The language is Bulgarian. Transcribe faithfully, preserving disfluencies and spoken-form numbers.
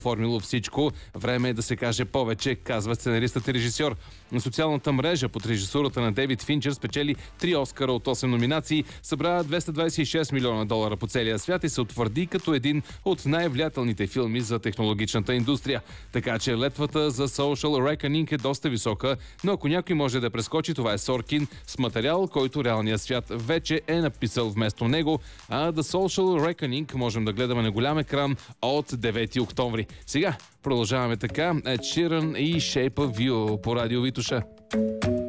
формило всичко. Време е да се каже повече, казва сценаристът и режисьор. На социалната мрежа под режисурата на Дейвид Финчер спечели три Оскара от осем номинации, събра двеста двадесет и шест милиона долара по целия свят и се утвърди като един от най-влиятелните филми за технологичната индустрия. Така че летвата за Social Reckoning е доста висока, но ако някой може да прескочи, това е Соркин с материал, който реалният свят вече е написал вместо него, а The Social Reckoning можем да гледаме на голям екран от девети октомври. Сега продължаваме така. Ed Sheeran и Shape of You по радио Витоша.